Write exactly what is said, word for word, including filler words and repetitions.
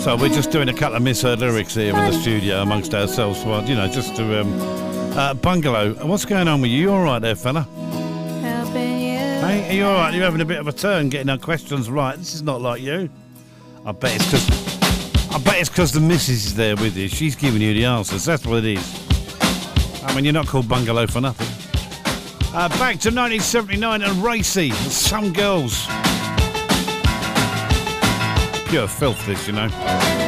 So we're just doing a couple of misheard lyrics here in the studio amongst ourselves, well, you know, just to um, uh, Bungalow. What's going on with you? You all right there, fella? Helping you. Hey, are you all right? You're having a bit of a turn getting our questions right. This is not like you. I bet it's because I bet it's because the missus is there with you. She's giving you the answers. That's what it is. I mean, you're not called Bungalow for nothing. Uh, back to nineteen seventy-nine and Racy. Some girls. Pure filth, this, you know.